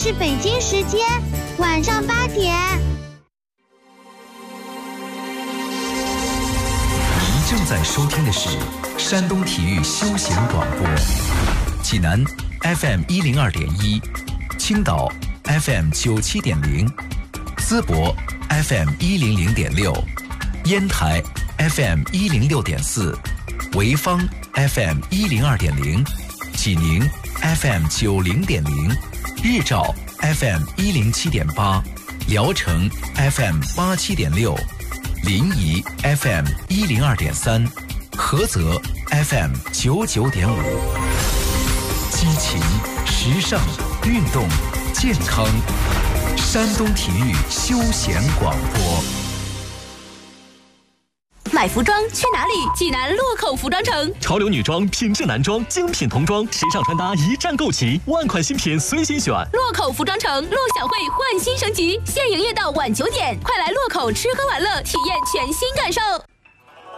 是北京时间晚上8点。 您正在收听的是山东体育休闲广播，济南 FM 102.1，青岛 FM 97.0，淄博 FM 100.6，烟台 FM 106.4，潍坊 FM 102.0，济宁 FM 90.0，日照 FM 107.8，聊城 FM 87.6，临沂 FM 102.3，菏泽 FM 99.5。激情、时尚、运动、健康，山东体育休闲广播。 买服装去哪里？济南洛口服装城， 潮流女装、品质男装、精品童装、时尚穿搭一站购齐，万款新品随心选。 洛口服装城，陆小慧焕新升级，现营业到晚9点，快来洛口吃喝玩乐，体验全新感受。